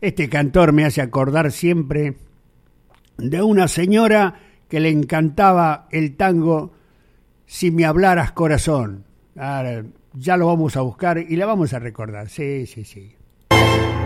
Este cantor me hace acordar siempre de una señora que le encantaba el tango Si me hablaras corazón. Ahora, ya lo vamos a buscar y la vamos a recordar. Sí, sí, sí.